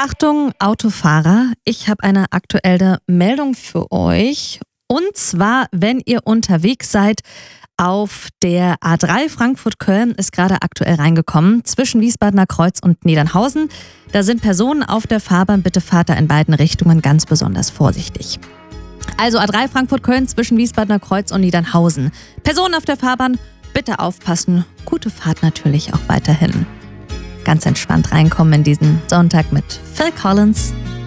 Achtung, Autofahrer, ich habe eine aktuelle Meldung für euch. Und zwar, wenn ihr unterwegs seid auf der A3 Frankfurt-Köln, ist gerade aktuell reingekommen, zwischen Wiesbadener Kreuz und Niedernhausen. Da sind Personen auf der Fahrbahn, bitte fahrt da in beiden Richtungen ganz besonders vorsichtig. Also A3 Frankfurt-Köln zwischen Wiesbadener Kreuz und Niedernhausen. Personen auf der Fahrbahn, bitte aufpassen. Gute Fahrt natürlich auch weiterhin. Ganz entspannt reinkommen in diesen Sonntag mit Phil Collins.